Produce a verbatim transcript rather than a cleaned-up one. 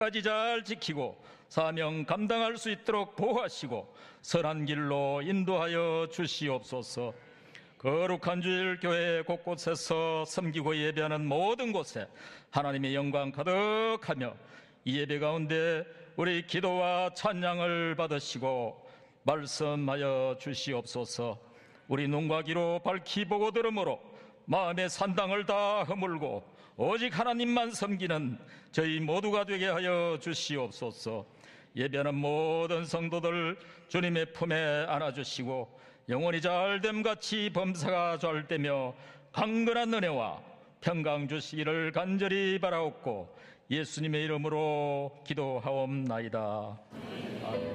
까지 잘 지키고 사명 감당할 수 있도록 보호하시고 선한 길로 인도하여 주시옵소서. 거룩한 주일 교회 곳곳에서 섬기고 예배하는 모든 곳에 하나님의 영광 가득하며 이 예배 가운데 우리 기도와 찬양을 받으시고 말씀하여 주시옵소서. 우리 눈과 귀로 밝히 보고 들음으로 마음의 산당을 다 허물고 오직 하나님만 섬기는 저희 모두가 되게 하여 주시옵소서. 예배하는 모든 성도들 주님의 품에 안아주시고 영원히 잘됨같이 범사가 잘되며 강건한 은혜와 평강 주시기를 간절히 바라옵고 예수님의 이름으로 기도하옵나이다. 아멘.